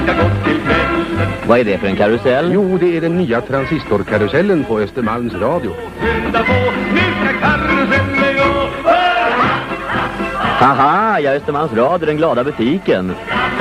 Vad är det för en karusell? Jo, det är den nya transistorkarusellen på Östermalms Radio. Haha, ja, Östermalms Radio, den glada butiken.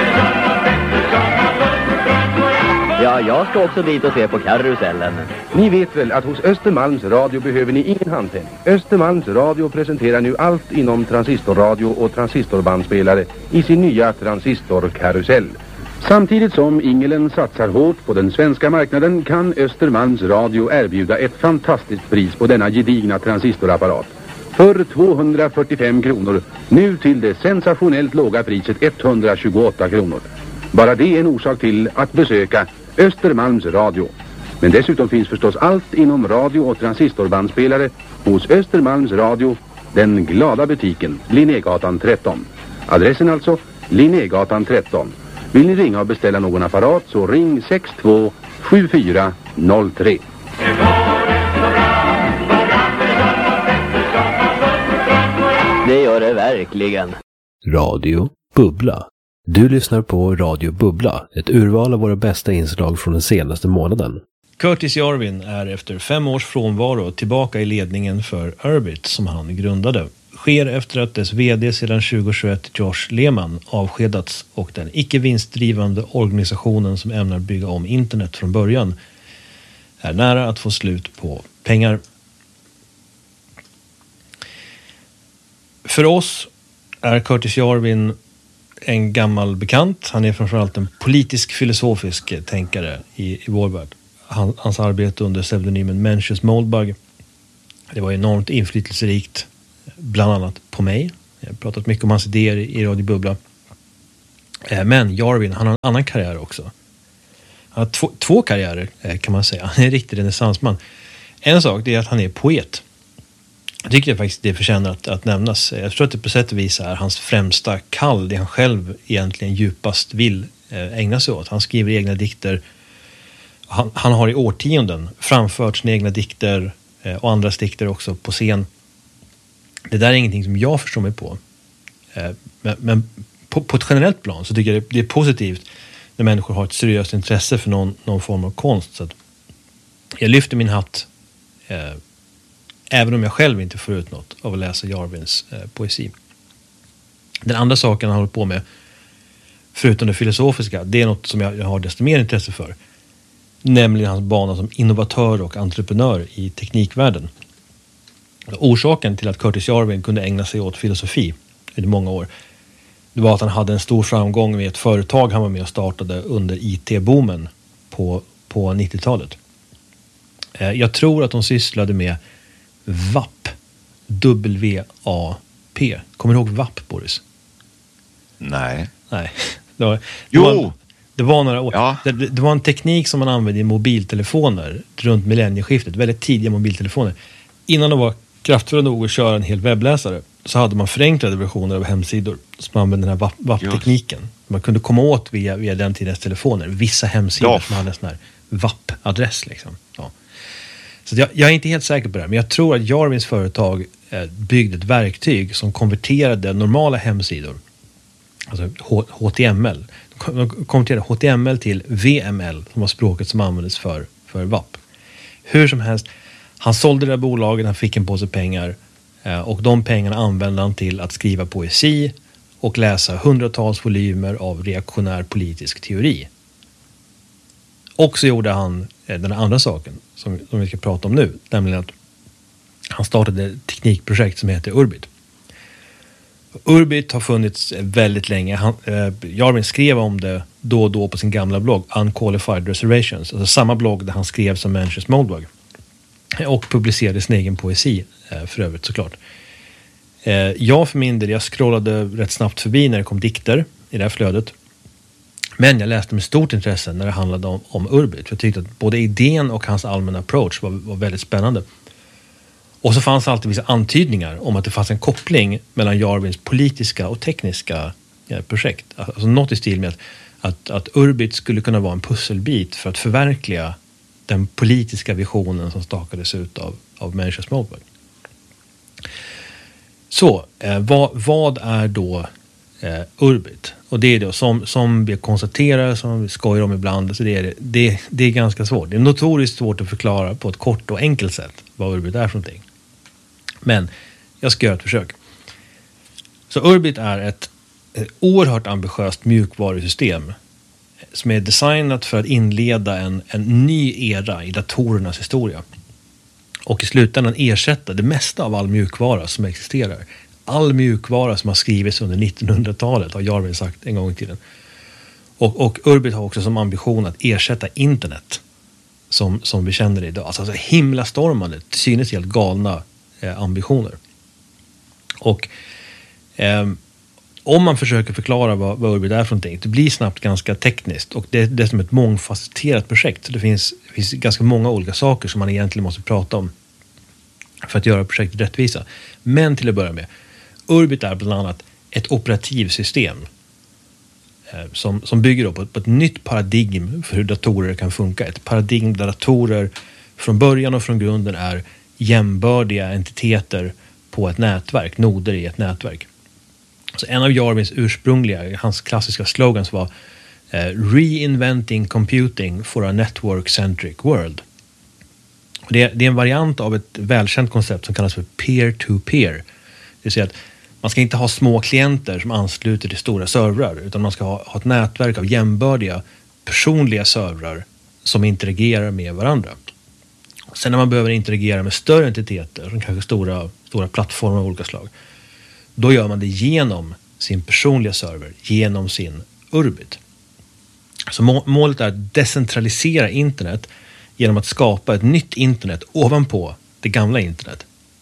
Ja, jag ska också dit och se på karusellen. Ni vet väl att hos Östermalms Radio behöver ni ingen handtänd. Östermalms Radio presenterar nu allt inom transistorradio och transistorbandspelare i sin nya transistorkarusell. Samtidigt som Ingelen satsar hårt på den svenska marknaden kan Östermalms Radio erbjuda ett fantastiskt pris på denna gedigna transistorapparat. För 245 kronor, nu till det sensationellt låga priset 128 kronor. Bara det är en orsak till att besöka Östermalms Radio. Men dessutom finns förstås allt inom radio- och transistorbandspelare hos Östermalms Radio, den glada butiken, Linnégatan 13. Adressen alltså, Linnégatan 13. Vill ni ringa och beställa någon apparat så ring 627403. Det gör det verkligen. Radio Bubbla. Du lyssnar på Radio Bubbla, ett urval av våra bästa inslag från den senaste månaden. Curtis Jarvin är efter 5 års frånvaro tillbaka i ledningen för Urbit som han grundade. Sker efter att dess vd sedan 2021 Josh Lehman avskedats och den icke-vinstdrivande organisationen som ämnar bygga om internet från början är nära att få slut på pengar. För oss är Curtis Jarvin en gammal bekant. Han är framförallt en politisk-filosofisk tänkare i vår värld. Hans arbete under pseudonymen Mencius Moldbug, det var enormt inflytelserikt, bland annat på mig. Jag har pratat mycket om hans idéer i Radio Bubbla. Men Jarvin, han har en annan karriär också. Han har två karriärer kan man säga. Han är en riktig renässansman. En sak det är att han är poet. Jag tycker faktiskt det förtjänar att nämnas. Jag tror att det på sätt och vis är hans främsta kall, det han själv egentligen djupast vill ägna sig åt. Han skriver egna dikter. Han har i årtionden framfört sina egna dikter och andras dikter också på scen. Det där är ingenting som jag förstår mig på. Men på ett generellt plan så tycker jag det är positivt när människor har ett seriöst intresse för någon form av konst. Så att jag lyfter min hatt även om jag själv inte får ut något av att läsa Jarvins poesi. Den andra saken han håller på med, förutom det filosofiska, det är något som jag har desto mer intresse för. Nämligen hans bana som innovatör och entreprenör i teknikvärlden. Orsaken till att Curtis Jarvin kunde ägna sig åt filosofi i många år, det var att han hade en stor framgång med ett företag han var med och startade under IT-boomen på 90-talet. Jag tror att de sysslade med WAP. W-A-P. Kommer du ihåg WAP, Boris? Nej. Det var några år. Ja. Det var en teknik som man använde i mobiltelefoner runt millennieskiftet. Väldigt tidiga mobiltelefoner. Innan de var kraftfulla nog att köra en hel webbläsare så hade man förenklade versioner av hemsidor som använde den här WAP-tekniken. Man kunde komma åt via den tidens telefoner. Vissa hemsidor som hade en sån här WAP-adress liksom. Ja. Så jag är inte helt säker på det här, men jag tror att Jarvins företag byggde ett verktyg som konverterade normala hemsidor, alltså HTML. De konverterade HTML till VML, som var språket som användes för WAP. Hur som helst, han sålde det där bolaget, han fick en påse pengar och de pengarna använde han till att skriva poesi och läsa hundratals volymer av reaktionär politisk teori. Och så gjorde han den andra saken som vi ska prata om nu, nämligen att han startade ett teknikprojekt som heter Urbit. Urbit har funnits väldigt länge. Jarvin skrev om det då och då på sin gamla blogg Unqualified Reservations, alltså samma blogg där han skrev som Mencius Moldbug och publicerade sin egen poesi för övrigt såklart. Jag för min del, jag scrollade rätt snabbt förbi när det kom dikter i det här flödet. Men jag läste med stort intresse när det handlade om Urbit. För jag tyckte att både idén och hans allmänna approach var väldigt spännande. Och så fanns alltid vissa antydningar om att det fanns en koppling mellan Jarvins politiska och tekniska projekt. Alltså något i stil med att Urbit skulle kunna vara en pusselbit för att förverkliga den politiska visionen som stakades ut av Mencius Moldbug. Så, vad är då Urbit. Och det är då som vi konstaterar, som vi skojar om ibland, så det är ganska svårt. Det är notoriskt svårt att förklara på ett kort och enkelt sätt vad Urbit är för någonting. Men jag ska göra ett försök. Så Urbit är ett oerhört ambitiöst mjukvarusystem som är designat för att inleda en ny era i datorernas historia. Och i slutändan ersätta det mesta av all mjukvara som existerar. All mjukvara som har skrivits under 1900-talet har Jarvin sagt en gång i tiden. Och Urbit har också som ambition att ersätta internet som vi känner det idag. Alltså himlastormande, till synes helt galna ambitioner. Och om man försöker förklara vad Urbit är för någonting, det blir snabbt ganska tekniskt, och det är som ett mångfacetterat projekt. Så det finns ganska många olika saker som man egentligen måste prata om för att göra projektet rättvisa. Men till att börja med, Urbit är bland annat ett operativsystem som bygger då på ett nytt paradigm för hur datorer kan funka. Ett paradigm där datorer från början och från grunden är jämbördiga entiteter på ett nätverk, noder i ett nätverk. Så en av Jarvins ursprungliga, hans klassiska slogans var Reinventing computing for a network-centric world. Och det är en variant av ett välkänt koncept som kallas för peer-to-peer. Det vill säga att man ska inte ha små klienter som ansluter till stora servrar, utan man ska ha ett nätverk av jämbördiga personliga servrar som interagerar med varandra. Sen när man behöver interagera med större entiteter, som kanske stora plattformar av olika slag, då gör man det genom sin personliga server, genom sin Urbit. Så målet är att decentralisera internet genom att skapa ett nytt internet ovanpå det gamla internet.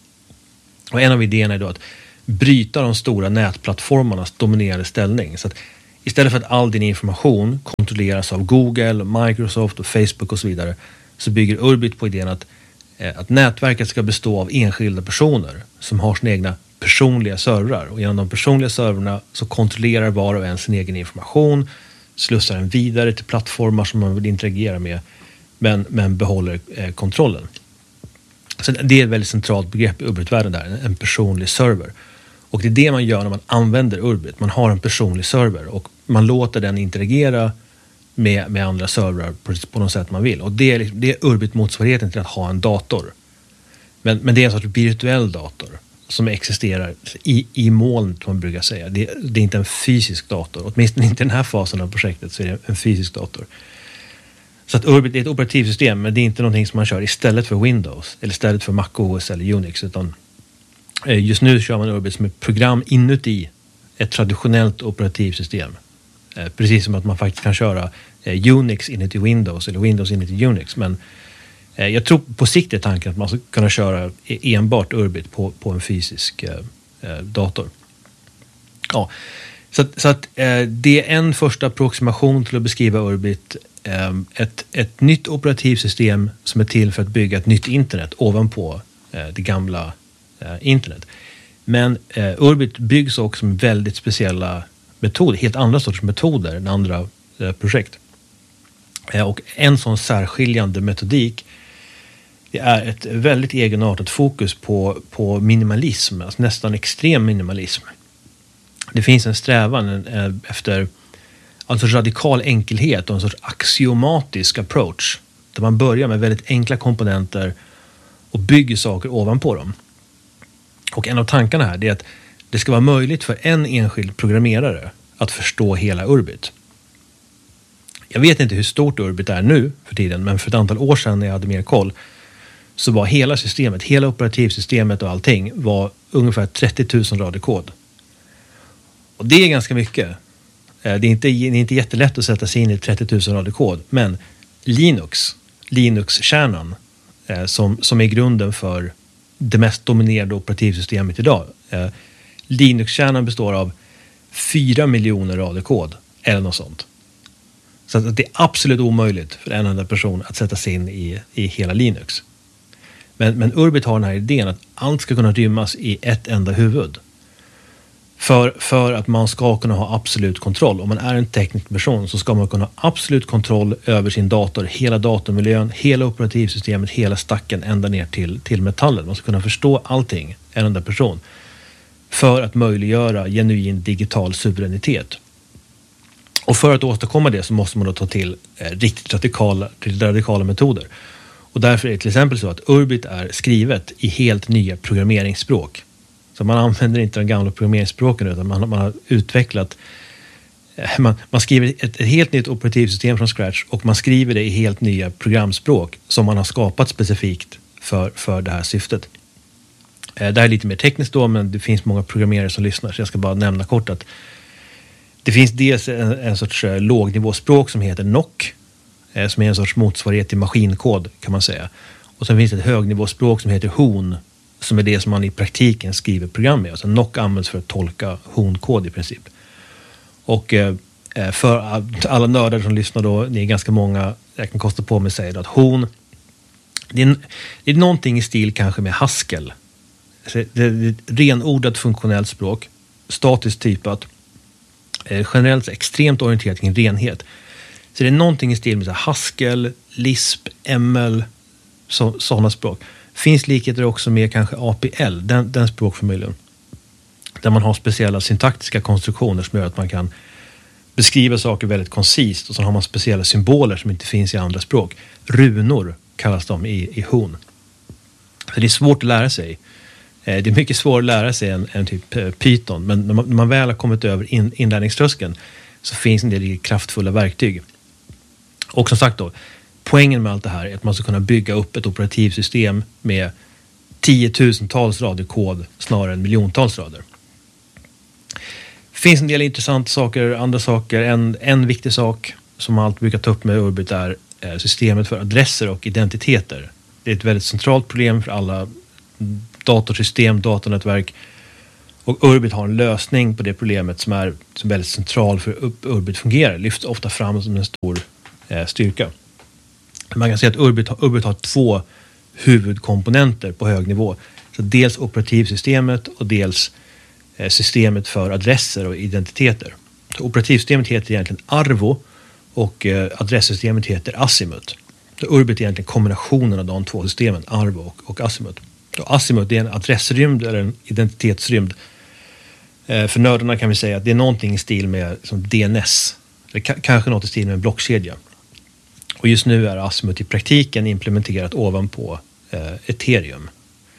Och en av idéerna är då att bryta de stora nätplattformarnas dominerande ställning. Så att istället för att all din information kontrolleras av Google, Microsoft och Facebook och så vidare, så bygger Urbit på idén att nätverket ska bestå av enskilda personer som har sina egna personliga servrar. Och genom de personliga servrarna så kontrollerar var och en sin egen information, slussar den vidare till plattformar som man vill interagera med, men behåller kontrollen. Så det är ett väldigt centralt begrepp i Urbit-världen där, en personlig server. Och det är det man gör när man använder Urbit. Man har en personlig server och man låter den interagera med andra servrar på något sätt man vill. Och det är Urbit-motsvarigheten till att ha en dator. Men det är en sorts virtuell dator som existerar i molnet, man brukar säga. Det är inte en fysisk dator. Åtminstone inte i den här fasen av projektet så är det en fysisk dator. Så att Urbit är ett operativsystem, men det är inte någonting som man kör istället för Windows eller istället för Mac OS eller Unix, utan just nu kör man Urbit som ett program inuti ett traditionellt operativsystem. Precis som att man faktiskt kan köra Unix inuti Windows eller Windows inuti Unix, men jag tror på sikt är tanken att man ska kunna köra enbart Urbit på en fysisk dator. Ja, så att det är en första approximation till att beskriva Urbit. Ett nytt operativsystem som är till för att bygga ett nytt internet ovanpå det gamla internet. Men Urbit byggs också med väldigt speciella metoder, helt andra sorters metoder än andra projekt. Och en sån särskiljande metodik, det är ett väldigt egenartat fokus på minimalism, alltså nästan extrem minimalism. Det finns en strävan efter en sorts radikal enkelhet och en sorts axiomatisk approach där man börjar med väldigt enkla komponenter och bygger saker ovanpå dem. Och en av tankarna här är att det ska vara möjligt för en enskild programmerare att förstå hela Urbit. Jag vet inte hur stort Urbit är nu för tiden, men för ett antal år sedan när jag hade mer koll så var hela systemet, hela operativsystemet och allting var ungefär 30 000 rader kod. Och det är ganska mycket. Det är inte jättelätt att sätta sig in i 30 000 rader kod, men Linux-kärnan som är grunden för det mest dominerande operativsystemet idag. Linux-kärnan består av 4 miljoner rader kod eller något sånt. Så att det är absolut omöjligt för en enda person att sätta sig in i hela Linux. Men Urbit har den här idén att allt ska kunna rymmas i ett enda huvud. För att man ska kunna ha absolut kontroll. Om man är en teknisk person så ska man kunna ha absolut kontroll över sin dator, hela datormiljön, hela operativsystemet, hela stacken ända ner till metallen. Man ska kunna förstå allting, en enda person. för att möjliggöra genuin digital suveränitet. Och för att åstadkomma det så måste man då ta till riktigt radikala metoder. Och därför är det till exempel så att Urbit är skrivet i helt nya programmeringsspråk. Så man använder inte de gamla programmeringsspråken utan man har utvecklat, man skriver ett helt nytt operativsystem från scratch och man skriver det i helt nya programspråk som man har skapat specifikt för det här syftet. Det här är lite mer tekniskt då, men det finns många programmerare som lyssnar så jag ska bara nämna kort att det finns dels en sorts lågnivåspråk som heter NOC som är en sorts motsvarighet till maskinkod kan man säga. Och sen finns det ett högnivåspråk som heter HON som är det som man i praktiken skriver program med. Alltså NOC används för att tolka HON-kod i princip. Och för alla nördar som lyssnar då, ni är ganska många, jag kan kosta på mig att säga att HON, det är någonting i stil kanske med Haskell. Det är ett renodlat funktionellt språk, statiskt typat, generellt extremt orienterat kring renhet. Så det är någonting i stil med Haskell, Lisp, ML, sådana språk. Finns likheter också med kanske APL, den språkfamiljen. Där man har speciella syntaktiska konstruktioner som gör att man kan beskriva saker väldigt koncist och så har man speciella symboler som inte finns i andra språk. Runor kallas de i HON. Så det är svårt att lära sig. Det är mycket svårare att lära sig än typ Python, men när man väl har kommit över inlärningströskeln så finns en del kraftfulla verktyg. Och som sagt då, poängen med allt det här är att man ska kunna bygga upp ett operativsystem med 10 000-tals rader kod snarare än miljontals rader. Det finns en del intressanta saker, andra saker. En viktig sak som man alltid brukar ta upp med Urbit är systemet för adresser och identiteter. Det är ett väldigt centralt problem för alla datorsystem, datornätverk. Och Urbit har en lösning på det problemet som är väldigt central för Urbit fungerar. Lyfts ofta fram som en stor styrka. Man kan säga att Urbit har 2 huvudkomponenter på hög nivå. Så dels operativsystemet och dels systemet för adresser och identiteter. Så operativsystemet heter egentligen Arvo och adresssystemet heter Azimuth. Så Urbit är egentligen kombinationen av de 2 systemen, Arvo och Azimuth. Och Azimuth är en adressrymd eller en identitetsrymd. För nördarna kan vi säga att det är någonting i stil med som DNS. Det kanske något i stil med en blockkedja. Och just nu är Azimuth i praktiken implementerat ovanpå Ethereum.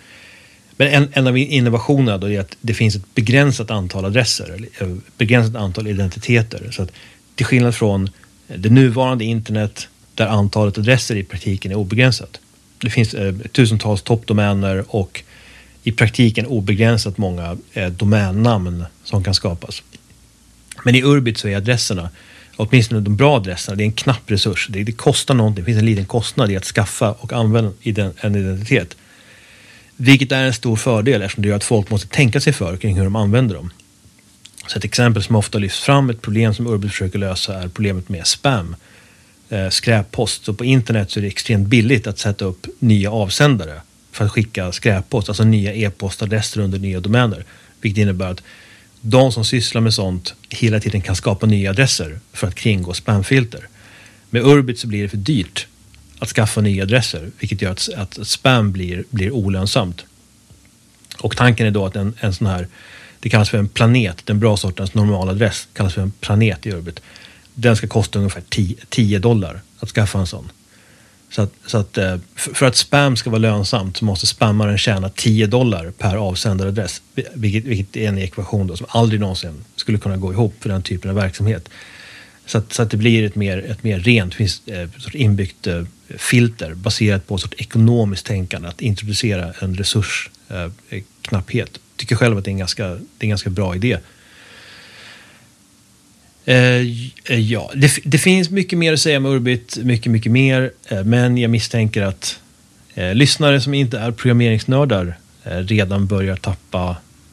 Men en av innovationerna då är att det finns ett begränsat antal adresser, eller ett begränsat antal identiteter. Så att till skillnad från det nuvarande internet där antalet adresser i praktiken är obegränsat. Det finns tusentals toppdomäner och i praktiken obegränsat många domännamn som kan skapas. Men i Urbit så är adresserna, åtminstone de bra adresserna, det är en knapp resurs. Det kostar någonting, det finns en liten kostnad i att skaffa och använda en identitet. Vilket är en stor fördel eftersom det gör att folk måste tänka sig för kring hur de använder dem. Så ett exempel som ofta lyfts fram, ett problem som Urbit försöker lösa är problemet med spam. Skräppost. Så på internet så är det extremt billigt att sätta upp nya avsändare för att skicka skräppost, alltså nya e-postadresser under nya domäner. Vilket innebär att de som sysslar med sånt hela tiden kan skapa nya adresser för att kringgå spamfilter. Med Urbit så blir det för dyrt att skaffa nya adresser, vilket gör att spam blir olönsamt. Och tanken är då att en sån här, det kallas för en planet, den bra sortens normaladress kallas för en planet i Urbit. Den ska kosta ungefär $10 att skaffa en sån. Så att för att spam ska vara lönsamt så måste spammaren tjäna $10 per avsändaradress, vilket är en ekvation då som aldrig någonsin skulle kunna gå ihop för den typen av verksamhet. Så att det blir ett mer rent, finns ett inbyggt filter baserat på ett sorts ekonomiskt tänkande att introducera en resursknapphet. Tycker själv att det är en ganska bra idé. Ja, det finns mycket mer att säga med Urbit, mycket mer, men jag misstänker att lyssnare som inte är programmeringsnördar redan börjar tappa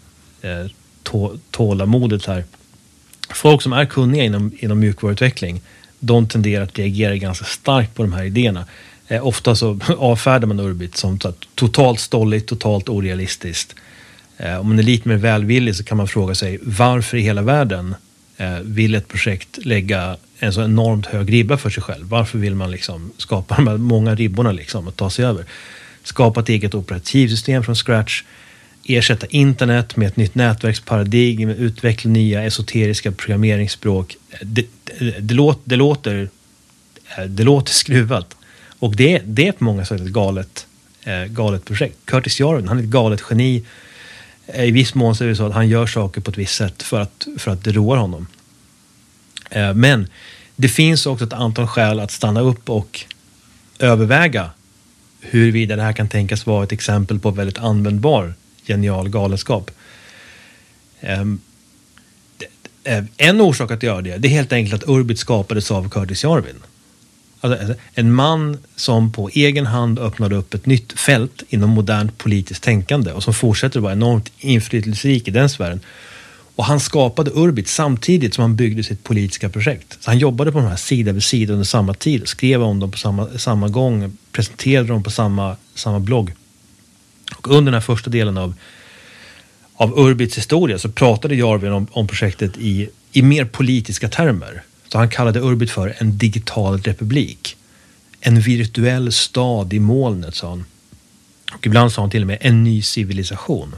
tålamodet här. Folk som är kunniga inom mjukvaruutveckling, de tenderar att reagera ganska starkt på de här idéerna. Ofta så avfärdar man Urbit som totalt stolligt, totalt orealistiskt. Om man är lite mer välvillig så kan man fråga sig varför i hela världen vill ett projekt lägga en så enormt hög ribba för sig själv. Varför vill man liksom skapa de här många ribborna liksom att ta sig över? Skapa ett eget operativsystem från scratch. ersätta internet med ett nytt nätverksparadigm, utveckla nya esoteriska programmeringsspråk. Det låter skruvat. Och det är på många sätt ett galet projekt. Curtis Jarvin, han är ett galet geni. I viss mån så är det så att han gör saker på ett visst sätt för att det roar honom. Men det finns också ett antal skäl att stanna upp och överväga huruvida det här kan tänkas vara ett exempel på väldigt användbar genial galenskap. En orsak att göra det är helt enkelt att Urbit skapades av Curtis Jarvin. Alltså, en man som på egen hand öppnade upp ett nytt fält inom modernt politiskt tänkande och som fortsätter att vara enormt inflytelserik i den sfären. Och han skapade Urbit samtidigt som han byggde sitt politiska projekt. Så han jobbade på de här sida vid sida under samma tid, skrev om dem på samma gång, presenterade dem på samma blogg. Och under den här första delen av Urbits historia så pratade Jarvin om projektet i mer politiska termer. Så han kallade Urbit för en digital republik. En virtuell stad i molnet, sa han. Och ibland sa han till och med en ny civilisation.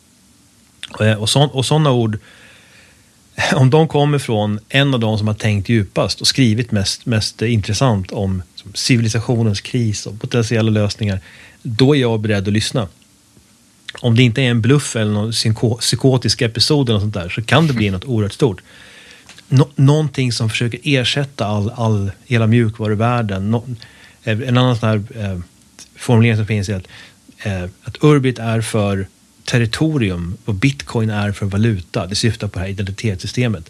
Och sådana ord, om de kommer från en av de som har tänkt djupast och skrivit mest intressant om civilisationens kris och potentiella lösningar, då är jag beredd att lyssna. Om det inte är en bluff eller någon psykotisk episod eller sånt där, så kan det bli något oerhört stort. Någonting som försöker ersätta hela mjukvaruvärlden. En annan sån här formulering som finns är att Urbit är för territorium och bitcoin är för valuta. Det syftar på det här identitetssystemet.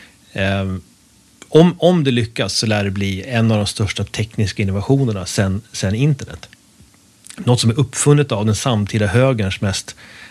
Om det lyckas så lär det bli en av de största tekniska innovationerna sen internet. Något som är uppfunnet av den samtida högerns mest